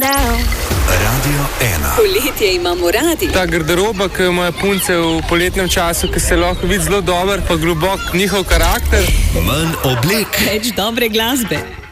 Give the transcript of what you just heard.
Radio 1. Poletje imamo radi. Ta garderoba, ki imajo punce v poletnem času, ki se lahko vidi zelo dober, pa globok njihov karakter. Manj oblek. Več dobre glasbe.